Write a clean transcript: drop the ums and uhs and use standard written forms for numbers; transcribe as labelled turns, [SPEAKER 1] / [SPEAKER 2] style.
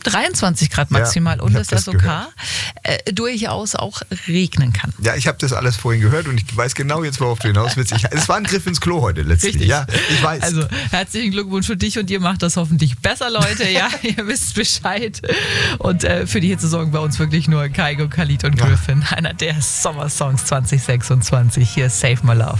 [SPEAKER 1] 23 Grad maximal und das SOK durchaus auch regnen kann.
[SPEAKER 2] Ja, ich habe das alles vorhin gehört und ich weiß genau jetzt, worauf du hinaus willst. Es war ein Griff ins Klo heute letztlich.
[SPEAKER 1] Richtig.
[SPEAKER 2] Ja, ich weiß.
[SPEAKER 1] Also herzlichen Glückwunsch für dich und ihr macht das hoffentlich besser, Leute. Ja, ihr wisst Bescheid. Und für die Hitze sorgen bei uns wirklich nur Kygo, Khalid und Griffin. Einer der Sommersongs 2026. Hier Save My Love.